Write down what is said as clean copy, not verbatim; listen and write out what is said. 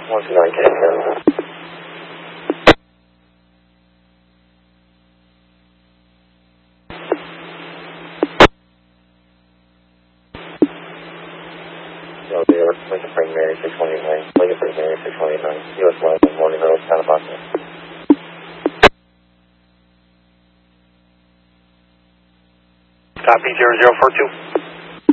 129 K. Lincoln Frank Mary 629, Lincoln Frank Mary 629, US 1, Morning Road, Santa Barbara. Copy 0042.